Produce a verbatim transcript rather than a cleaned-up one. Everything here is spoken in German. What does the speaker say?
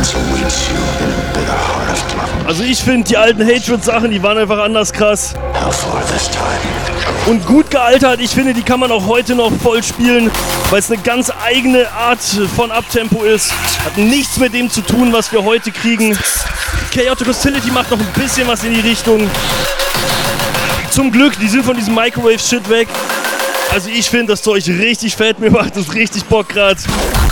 Also ich finde, die alten Hatred-Sachen, die waren einfach anders krass. Und gut gealtert, ich finde, die kann man auch heute noch voll spielen, weil es eine ganz eigene Art von Uptempo ist. Hat nichts mit dem zu tun, was wir heute kriegen. Chaotic Hostility macht noch ein bisschen was in die Richtung. Zum Glück, die sind von diesem Microwave-Shit weg. Also ich finde das Zeug richtig fett, mir macht das richtig Bock gerade.